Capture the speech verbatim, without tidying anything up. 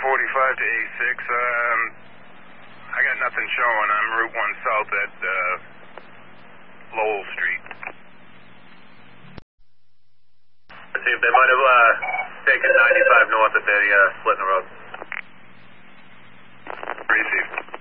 forty-five to A six. Um, I got nothing showing. I'm Route one South at uh, Lowell Street. Let's see if they might have uh, taken ninety-five north if they uh, split in the road. Received.